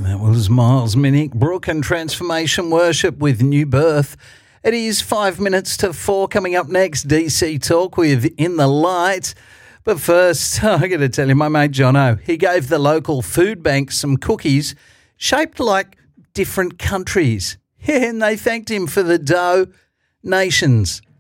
That was Miles Minnick, Brook and Transformation Worship with New Birth. It is 5 minutes to 4. Coming up next, DC Talk with In the Light. But first, I got to tell you, my mate Jono, he gave the local food bank some cookies shaped like different countries. Yeah, and they thanked him for the donations.